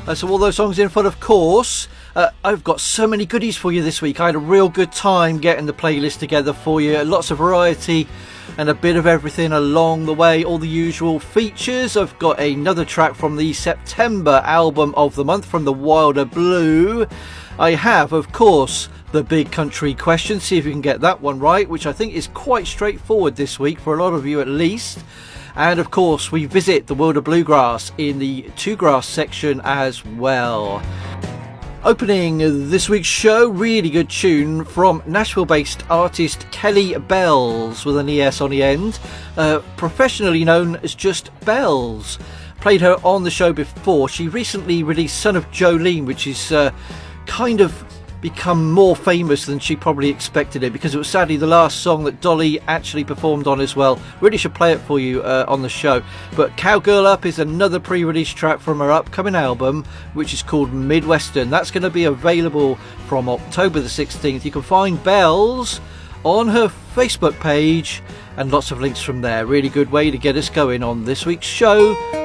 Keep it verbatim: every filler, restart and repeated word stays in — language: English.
Uh, so all those songs in front, of course. Uh, I've got so many goodies for you this week. I had a real good time getting the playlist together for you. Lots of variety and a bit of everything along the way. All the usual features. I've got another track from the September album of the month from the Wilder Blue. I have, of course, the big country question. See if you can get that one right, which I think is quite straightforward this week for a lot of you at least. And of course, we visit the world of bluegrass in the two grass section as well. Opening this week's show, really good tune from Nashville-based artist Kelly Bells with an E S on the end, uh, professionally known as just Bells. Played her on the show before. She recently released Son of Jolene, which is uh, kind of become more famous than she probably expected it, because it was sadly the last song that Dolly actually performed on as well. Really should play it for you uh, on the show. But Cowgirl Up is another pre-release track from her upcoming album, which is called Midwestern. That's going to be available from October the sixteenth. You can find Bells on her Facebook page and lots of links from there. Really good way to get us going on this week's show.